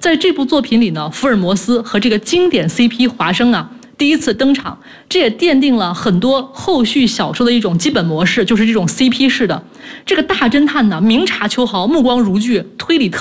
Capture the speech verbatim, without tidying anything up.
在这部作品里呢，福尔摩斯和这个经典 C P 华生啊第一次登场，这也奠定了很多后续小说的一种基本模式，就是这种 C P 式的。这个大侦探呢，明察秋毫，目光如炬，推理特。